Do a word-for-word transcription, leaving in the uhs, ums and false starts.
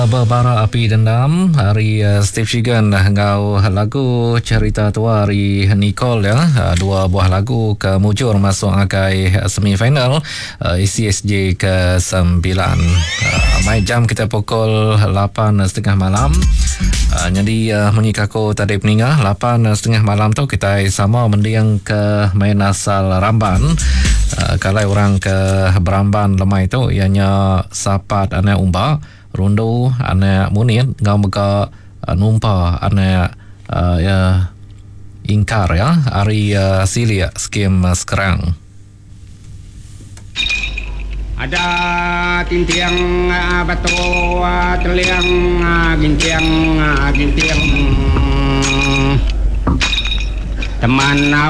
Bara api dendam hari uh, Steve Shigan ngau lagu cerita tua hari Nicole ya, uh, dua buah lagu kemujur masuk agai semifinal uh, A C S J ke sembilan. Uh, mai jam kita pukul lapan setengah malam. Uh, jadi uh, mengikaku tadi peningah lapan setengah malam tu kita sama mendiang ke main asal Ramban. Uh, kalau orang ke Beramban lemai tu ianya sapat anak umba Rondo anak munit ngau mega uh, numpa anak uh, ya ingkar ya hari uh, silia skim uh, sekarang ada tintiang uh, batu uh, teliang uh, gintiang uh, gintiang teman uh,